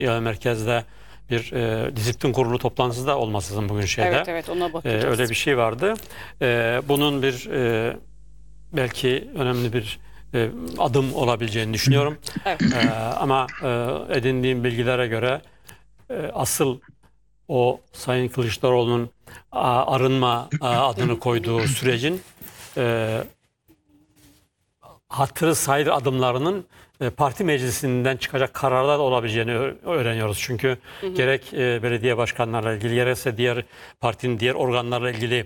merkezde bir disiplin kurulu toplantısı da olması lazım bugün şeyde. Evet evet, ona bakacağız. Öyle bir şey vardı. Bunun bir belki önemli bir adım olabileceğini düşünüyorum. Evet. Ama edindiğim bilgilere göre asıl o Sayın Kılıçdaroğlu'nun arınma adını koyduğu sürecin hatırı sayılır adımlarının parti meclisinden çıkacak kararlar da olabileceğini öğreniyoruz. Çünkü gerek belediye başkanlarıyla ilgili, gerekse diğer partinin diğer organlarla ilgili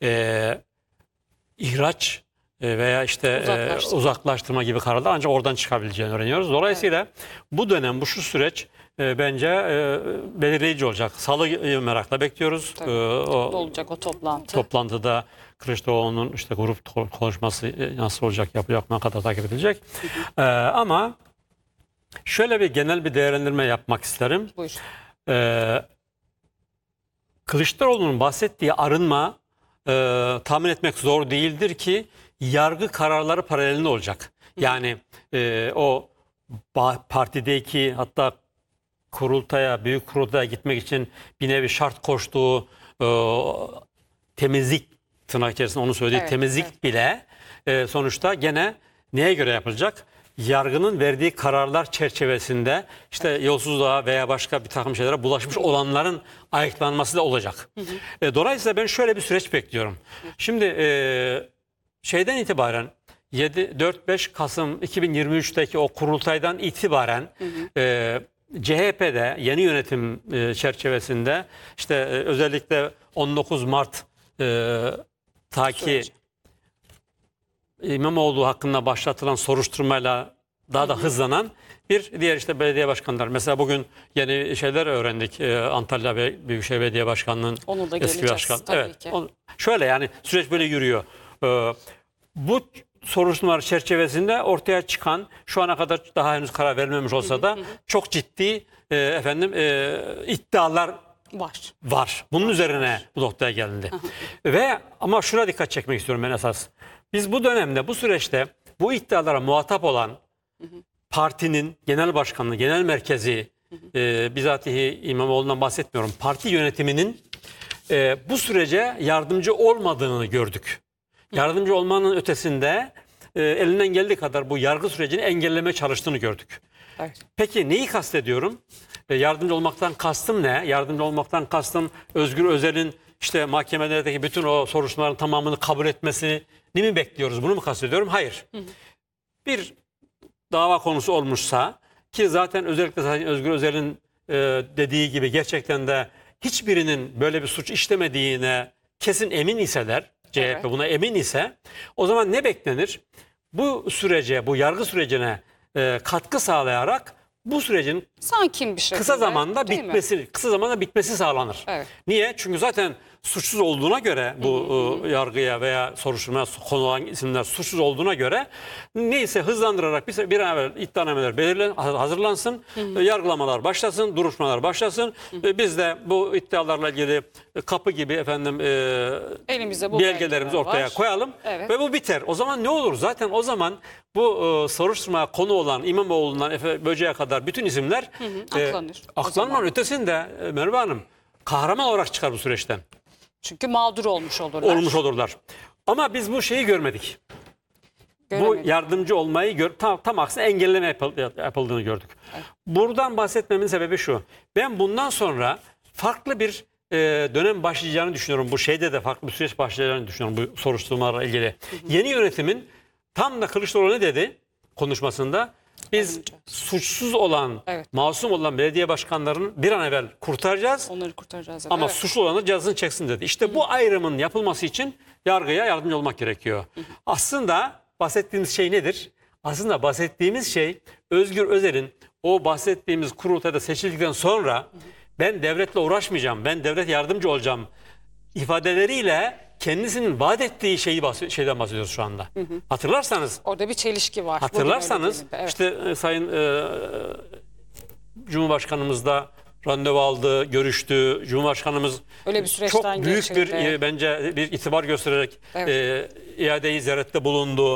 ihraç veya işte uzaklaştırma gibi kararlar ancak oradan çıkabileceğini öğreniyoruz. Dolayısıyla bu dönem, şu süreç bence belirleyici olacak. Salı merakla bekliyoruz. Olacak o toplantı. Toplantıda Kılıçdaroğlu'nun işte grup konuşması nasıl olacak, yapacak, ne kadar takip edilecek. Ama şöyle bir genel bir değerlendirme yapmak isterim. Buyur. Kılıçdaroğlu'nun bahsettiği arınma tahmin etmek zor değildir ki yargı kararları paralelinde olacak. Yani o partideki hatta büyük kurultaya gitmek için bir nevi şart koştuğu temizlik, tırnak içerisinde onu söylediği temizlik bile sonuçta gene neye göre yapılacak? Yargının verdiği kararlar çerçevesinde işte yolsuzluğa veya başka bir takım şeylere bulaşmış olanların ayıklanması da olacak. Dolayısıyla ben şöyle bir süreç bekliyorum. Şimdi şeyden itibaren 4-5 Kasım 2023'teki o kurultaydan itibaren CHP'de yeni yönetim çerçevesinde işte özellikle 19 Mart taki İmamoğlu hakkında başlatılan soruşturmayla daha da hızlanan bir diğer işte belediye başkanları. Mesela bugün yeni şeyler öğrendik. Antalya Büyükşehir Belediye Başkanı'nın Onu da eski başkan. tabii ki. Şöyle yani süreç böyle yürüyor. Bu soruşturmalar çerçevesinde ortaya çıkan, şu ana kadar daha henüz karar verilmemiş olsa da çok ciddi iddialar var. Bunun üzerine bu noktaya gelindi. Ve ama şuna dikkat çekmek istiyorum ben esas. Biz bu dönemde, bu süreçte bu iddialara muhatap olan partinin genel başkanlığı, genel merkezi, bizatihi İmamoğlu'ndan bahsetmiyorum, parti yönetiminin bu sürece yardımcı olmadığını gördük. Yardımcı olmanın ötesinde elinden geldiği kadar bu yargı sürecini engelleme çalıştığını gördük. Evet. Peki neyi kastediyorum? Yardımcı olmaktan kastım ne? Yardımcı olmaktan kastım Özgür Özel'in işte mahkemelerdeki bütün o soruşturmaların tamamını kabul etmesini mi bekliyoruz? Bunu mu kastediyorum? Hayır. Bir dava konusu olmuşsa ki zaten özellikle Özgür Özel'in dediği gibi gerçekten de hiçbirinin böyle bir suç işlemediğine kesin emin iseler, CHP buna emin ise o zaman ne beklenir? Bu sürece, bu yargı sürecine katkı sağlayarak bu sürecin sakin bir şekilde kısa zamanda bitmesi sağlanır. Evet. Niye? Çünkü zaten suçsuz olduğuna göre bu yargıya veya soruşturmaya konu olan isimler suçsuz olduğuna göre neyse hızlandırarak bir an evvel iddianameler hazırlansın, yargılamalar başlasın, duruşmalar başlasın. Biz de bu iddialarla ilgili kapı gibi elimizde bu belgelerimizi ortaya koyalım ve bu biter. O zaman ne olur? Zaten o zaman bu soruşturmaya konu olan İmamoğlu'ndan Efe Böce'ye kadar bütün isimler aklanmanın ötesinde Merve Hanım kahraman olarak çıkar bu süreçten. Çünkü mağdur olmuş olurlar. Ama biz bu şeyi görmedik. Bu yardımcı olmayı tam aksine engelleme yapıldığını gördük. Evet. Buradan bahsetmemin sebebi şu. Ben bundan sonra farklı bir dönem başlayacağını düşünüyorum. Bu şeyde de farklı bir süreç başlayacağını düşünüyorum bu soruşturmalarla ilgili. Yeni yönetimin tam da Kılıçdaroğlu ne dedi konuşmasında? Biz suçsuz olan, masum olan belediye başkanlarını bir an evvel kurtaracağız. Onları kurtaracağız. Ama suçlu olanı cezasını çeksin dedi. İşte bu ayrımın yapılması için yargıya yardımcı olmak gerekiyor. Aslında bahsettiğimiz şey nedir? Aslında bahsettiğimiz şey Özgür Özel'in o bahsettiğimiz kurultayda seçildikten sonra ben devletle uğraşmayacağım, ben devlet yardımcı olacağım ifadeleriyle kendisinin vaat ettiği şeyden bahsediyoruz şu anda. Hatırlarsanız. Orada bir çelişki var. Hatırlarsanız işte Sayın Cumhurbaşkanımız da randevu aldı, görüştü. Cumhurbaşkanımız öyle bir süreçten çok büyük bence bir itibar göstererek iadeyi ziyarette bulundu.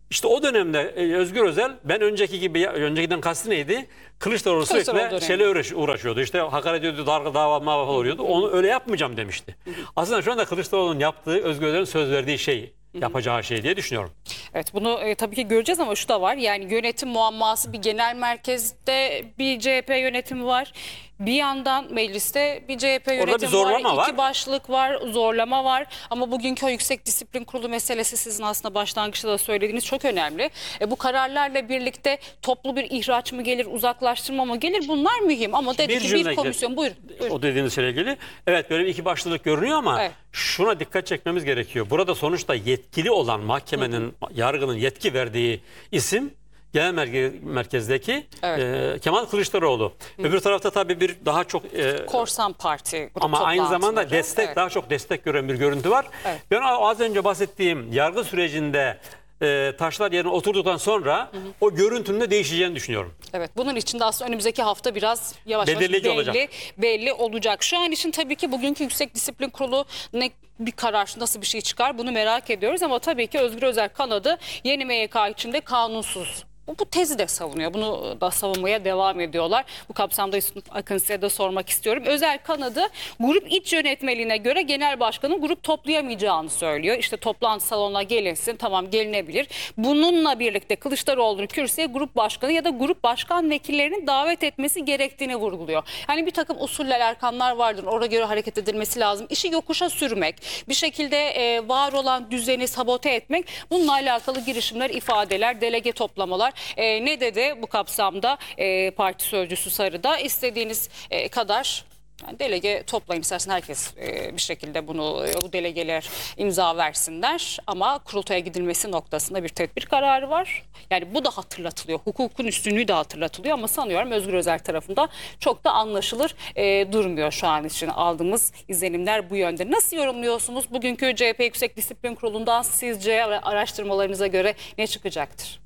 İşte o dönemde Özgür Özel, ben öncekiden kastı neydi? Kılıçdaroğlu Kılıçdaroğlu sürekli dönemi. şeyle uğraşıyordu. İşte hakaret ediyordu, darga dava mava falan oluyordu. Onu öyle yapmayacağım demişti. Aslında şu anda Kılıçdaroğlu'nun yaptığı, Özgür Özel'in söz verdiği şey, yapacağı şey diye düşünüyorum. Evet, bunu tabii ki göreceğiz ama şu da var. Yani yönetim muamması, bir genel merkezde bir CHP yönetimi var. Bir yandan mecliste bir CHP yönetimi zorlama var. İki başlık var, zorlama var. Ama bugünkü o Yüksek Disiplin Kurulu meselesi, sizin aslında başlangıçta da söylediğiniz, çok önemli. Bu kararlarla birlikte toplu bir ihraç mı gelir, uzaklaştırma mı gelir? Bunlar mühim ama dedi ki bir komisyon. Buyurun. O dediğiniz şeyle ilgili. Evet, böyle bir iki başlılık görünüyor ama Evet. şuna dikkat çekmemiz gerekiyor. Burada sonuçta yetkili olan mahkemenin, yargının yetki verdiği isim genel merkezdeki Evet. Kemal Kılıçdaroğlu. Öbür tarafta tabii bir daha çok Korsan Parti grup ama aynı zamanda toplantıları. Evet. daha çok destek gören bir görüntü var. Evet. Ben az önce bahsettiğim yargı sürecinde taşlar yerine oturduktan sonra o görüntünün de değişeceğini düşünüyorum. Evet, bunun için de aslında önümüzdeki hafta biraz yavaş yavaş Belirleyici olacak. belli olacak. Şu an için tabii ki bugünkü Yüksek Disiplin Kurulu ne bir karar, nasıl bir şey çıkar, bunu merak ediyoruz ama tabii ki Özgür Özel kanadı yeni MYK içinde kanunsuz. Bu tezi de savunuyor. Bunu da savunmaya devam ediyorlar. Bu kapsamda Akın, size de sormak istiyorum. Özel kanadı grup iç yönetmeliğine göre genel başkanın grup toplayamayacağını söylüyor. İşte toplantı salonuna gelinsin, tamam gelinebilir. Bununla birlikte Kılıçdaroğlu'nun kürsüye grup başkanı ya da grup başkan vekillerinin davet etmesi gerektiğini vurguluyor. Yani bir takım usuller, erkanlar vardır. Oraya göre hareket edilmesi lazım. İşi yokuşa sürmek, bir şekilde var olan düzeni sabote etmek, bununla alakalı girişimler, ifadeler, delege toplamalar. Ne dedi bu kapsamda parti sözcüsü Sarı'da? İstediğiniz kadar yani delege toplayın, istersen herkes bir şekilde bu delegeler imza versinler ama kurultaya gidilmesi noktasında bir tedbir kararı var. Yani bu da hatırlatılıyor. Hukukun üstünlüğü de hatırlatılıyor ama sanıyorum Özgür Özel tarafında çok da anlaşılır durmuyor şu an için. Aldığımız izlenimler bu yönde. Nasıl yorumluyorsunuz? Bugünkü CHP Yüksek Disiplin Kurulu'ndan sizce, araştırmalarınıza göre ne çıkacaktır?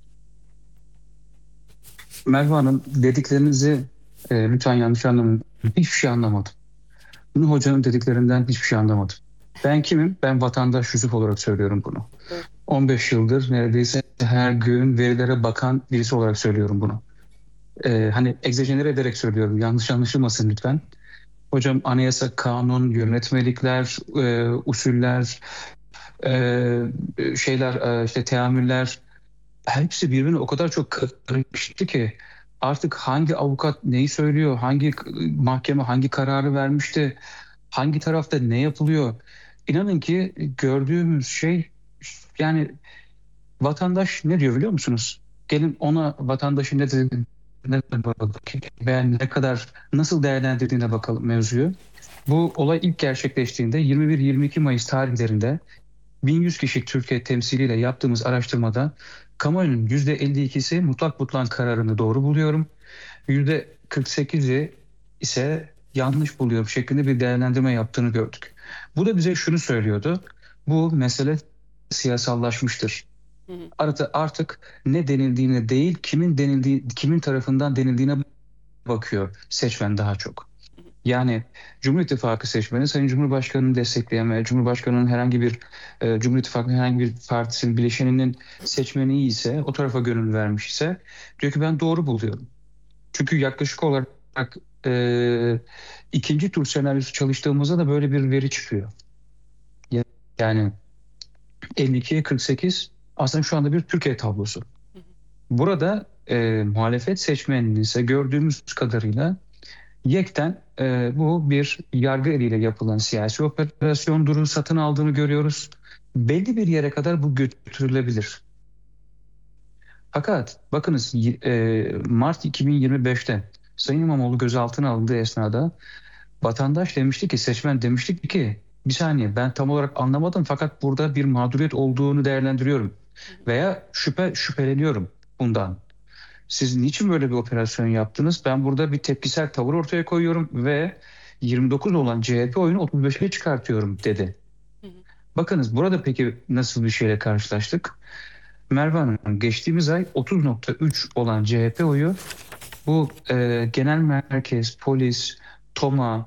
Merve Hanım, dediklerinizi lütfen yanlış anlamayın. Hiçbir şey anlamadım. Bunu hocanın dediklerinden hiçbir şey anlamadım. Ben kimim? Ben vatandaş Yusuf olarak söylüyorum bunu. 15 yıldır neredeyse her gün verilere bakan birisi olarak söylüyorum bunu. Hani egzajenere ederek söylüyorum. Yanlış anlaşılmasın lütfen. Hocam, anayasa, kanun, yönetmelikler, usuller, işte teamüller, hepsi birbirine o kadar çok karıştı ki artık hangi avukat neyi söylüyor, hangi mahkeme hangi kararı vermişti, hangi tarafta ne yapılıyor. İnanın ki gördüğümüz şey, yani vatandaş ne diyor biliyor musunuz? Gelin ona vatandaşın ne dediğine bakalım ve ne kadar, nasıl değerlendirdiğine bakalım mevzuyu. Bu olay ilk gerçekleştiğinde 21-22 Mayıs tarihlerinde 1100 kişi Türkiye temsiliyle yaptığımız araştırmada kamuoyunun %52'si mutlak butlan kararını doğru buluyorum, %48'i ise yanlış buluyorum şeklinde bir değerlendirme yaptığını gördük. Bu da bize şunu söylüyordu: bu mesele siyasallaşmıştır. Artık ne denildiğine değil, kimin tarafından denildiğine bakıyor seçmen daha çok. Yani Cumhur İttifakı seçmeni Sayın Cumhurbaşkanı'nı destekleyen ve Cumhurbaşkanı'nın herhangi bir Cumhur İttifakı'nın herhangi bir partisinin bileşeninin seçmeni iyi ise, o tarafa gönül vermiş ise diyor ki ben doğru buluyorum. Çünkü yaklaşık olarak ikinci tur senaryosu çalıştığımızda da böyle bir veri çıkıyor. Yani 52'ye 48 aslında şu anda bir Türkiye tablosu. Burada muhalefet seçmeninin ise gördüğümüz kadarıyla yekten bu bir yargı eliyle yapılan siyasi operasyondur, satın aldığını görüyoruz. Belli bir yere kadar bu götürülebilir. Fakat bakınız, Mart 2025'te Sayın İmamoğlu gözaltına alındığı esnada vatandaş demişti ki, seçmen demişti ki, bir saniye, ben tam olarak anlamadım fakat burada bir mağduriyet olduğunu değerlendiriyorum veya şüpheleniyorum bundan. Siz niçin böyle bir operasyon yaptınız? Ben burada bir tepkisel tavır ortaya koyuyorum ve 29 olan CHP oyunu 35'e çıkartıyorum dedi. Bakınız, burada peki nasıl bir şeyle karşılaştık? Merve Hanım, geçtiğimiz ay 30.3 olan CHP oyu bu genel merkez, polis, TOMA,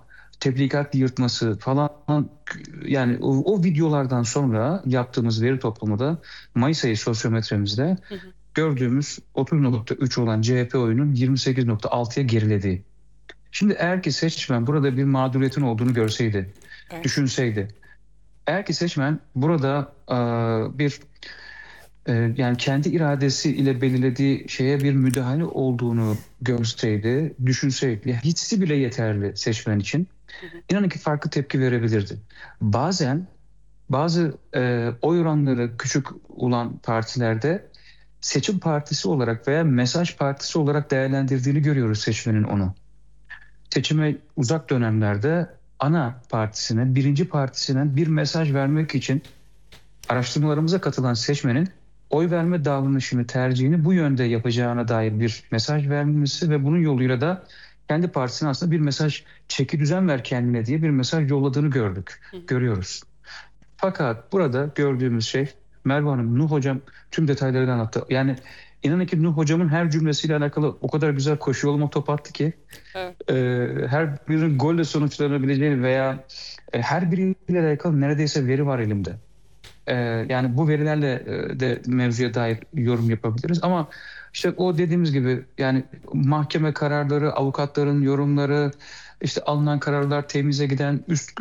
tebligat yırtması falan, yani o videolardan sonra yaptığımız veri toplamı da Mayıs ayı sosyometremizde gördüğümüz 30.3 olan CHP oyunun 28.6'ya gerilediği. Şimdi eğer ki seçmen burada bir mağduriyetin olduğunu görseydi, Evet. düşünseydi, eğer ki seçmen burada bir yani kendi iradesi ile belirlediği şeye bir müdahale olduğunu görseydi, düşünseydi, ya hissi bile yeterli seçmen için. İnanın ki farklı tepki verebilirdi. Bazen bazı oy oranları küçük olan partilerde seçim partisi olarak veya mesaj partisi olarak değerlendirdiğini görüyoruz seçmenin onu. Seçime uzak dönemlerde ana partisine, birinci partisine bir mesaj vermek için araştırmalarımıza katılan seçmenin oy verme davranışını, tercihini bu yönde yapacağına dair bir mesaj vermesi ve bunun yoluyla da kendi partisine aslında bir mesaj, çeki düzen ver kendine diye bir mesaj yolladığını görüyoruz. Fakat burada gördüğümüz şey, Merve Hanım, Nuh Hocam tüm detaylarını anlattı. Yani inanın ki Nuh Hocam'ın her cümlesiyle alakalı o kadar güzel koşu yoluma top attı ki Evet. her birinin golle sonuçlanabileceğini veya her biriyle alakalı neredeyse veri var elimde. Yani bu verilerle de mevzuya dair yorum yapabiliriz. Ama işte o dediğimiz gibi, yani mahkeme kararları, avukatların yorumları, işte alınan kararlar, temize giden, üst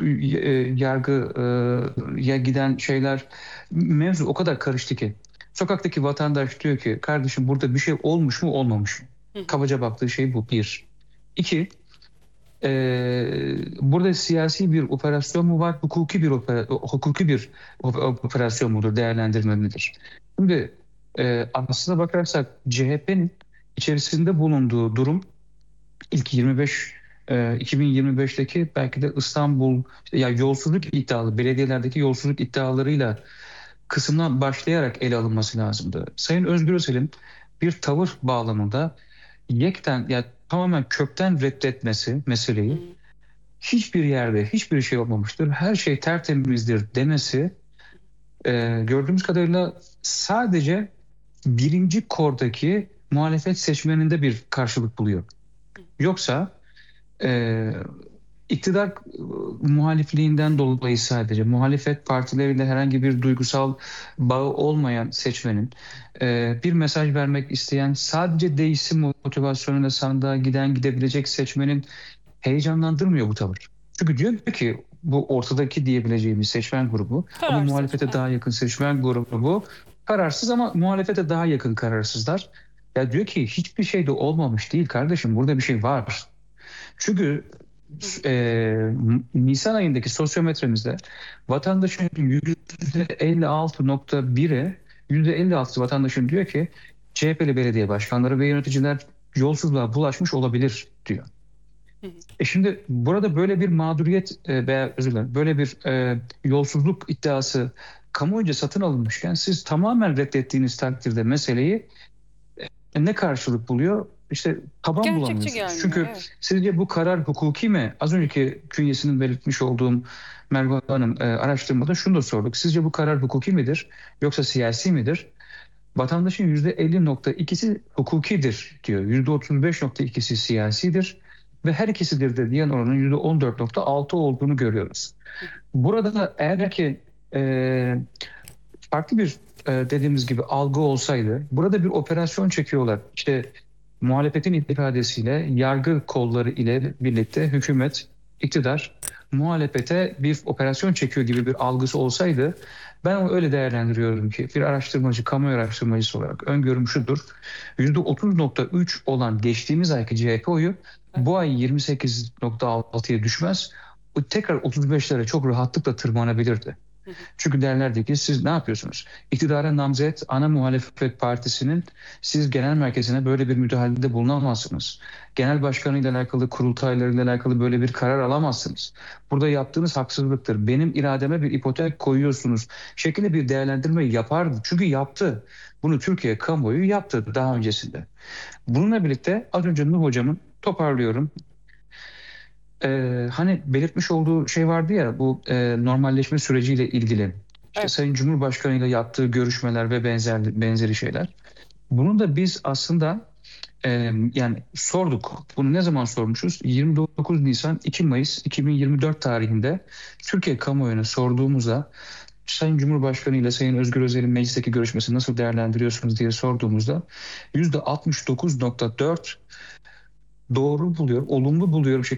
yargıya giden şeyler, mevzu o kadar karıştı ki. Sokaktaki vatandaş diyor ki kardeşim burada bir şey olmuş mu olmamış mı? Kabaca baktığı şey bu, bir. İki, burada siyasi bir operasyon mu var, hukuki bir operasyon mudur, değerlendirme midir? Şimdi aslına bakarsak CHP'nin içerisinde bulunduğu durum ilk 2025'teki belki de İstanbul, ya yolsuzluk iddialı, belediyelerdeki yolsuzluk iddialarıyla kısımdan başlayarak ele alınması lazımdı. Sayın Özgür Özel'in bir tavır bağlamında yekten, ya tamamen kökten reddetmesi meseleyi, hiçbir yerde hiçbir şey olmamıştır, her şey tertemizdir demesi gördüğümüz kadarıyla sadece birinci kordaki muhalefet seçmeninde bir karşılık buluyor. Yoksa iktidar muhalifliğinden dolayı sadece muhalefet partileriyle herhangi bir duygusal bağı olmayan seçmenin, bir mesaj vermek isteyen, sadece değişim motivasyonuyla sandığa gidebilecek seçmenin heyecanlandırmıyor bu tavır. Çünkü diyor ki bu ortadaki diyebileceğimiz seçmen grubu, ama Kararsız. muhalefete daha yakın seçmen grubu kararsız ama muhalefete daha yakın kararsızlar. Ya diyor ki hiçbir şey de olmamış değil kardeşim, burada bir şey var. Çünkü Nisan ayındaki sosyometremizde vatandaşın %56.1'e, %56 vatandaşın diyor ki CHP'li belediye başkanları ve yöneticiler yolsuzluğa bulaşmış olabilir diyor. Şimdi burada böyle bir mağduriyet veya özür dilerim, böyle bir yolsuzluk iddiası kamuoyunca satın alınmışken siz tamamen reddettiğiniz takdirde meseleyi ne karşılık buluyor? İşte taban Gerçekçi bulamıyorsunuz. gelmiyor, Çünkü evet. sizce bu karar hukuki mi? Az önceki künyesinin belirtmiş olduğum Merve Hanım araştırmada şunu da sorduk. Sizce bu karar hukuki midir yoksa siyasi midir? Vatandaşın %50.2'si hukukidir diyor. %35.2'si siyasidir ve her ikisidir de diyen oranın %14.6 olduğunu görüyoruz. Burada da eğer ki farklı bir dediğimiz gibi algı olsaydı, burada bir operasyon çekiyorlar. İşte muhalefetin ifadesiyle yargı kolları ile birlikte hükümet, iktidar muhalefete bir operasyon çekiyor gibi bir algısı olsaydı, ben onu öyle değerlendiriyorum ki bir araştırmacı, kamuoyu araştırmacısı olarak öngörüm şudur. %30.3 olan geçtiğimiz ayki CHP oyu bu ay 28.6'ya düşmez. Tekrar 35'lere çok rahatlıkla tırmanabilirdi. Çünkü derlerdi ki siz ne yapıyorsunuz? İktidara namzet ana muhalefet partisinin siz genel merkezine böyle bir müdahalede bulunamazsınız. Genel başkanıyla alakalı, kurultaylarıyla alakalı böyle bir karar alamazsınız. Burada yaptığınız haksızlıktır. Benim irademe bir ipotek koyuyorsunuz şeklinde bir değerlendirme yapardı. Çünkü yaptı. Bunu Türkiye kamuoyu yaptı daha öncesinde. Bununla birlikte az önce Nuh Hocam'ın, toparlıyorum, hani belirtmiş olduğu şey vardı ya, bu normalleşme süreciyle ilgili. İşte Evet. Sayın Cumhurbaşkanı ile yaptığı görüşmeler ve benzeri şeyler. Bunu da biz aslında Yani sorduk. Bunu ne zaman sormuşuz? 29 Nisan 2 Mayıs 2024 tarihinde Türkiye kamuoyuna sorduğumuzda Sayın Cumhurbaşkanı ile Sayın Özgür Özel'in meclisteki görüşmesini nasıl değerlendiriyorsunuz diye sorduğumuzda %69.4 doğru buluyor, olumlu buluyorum şeklinde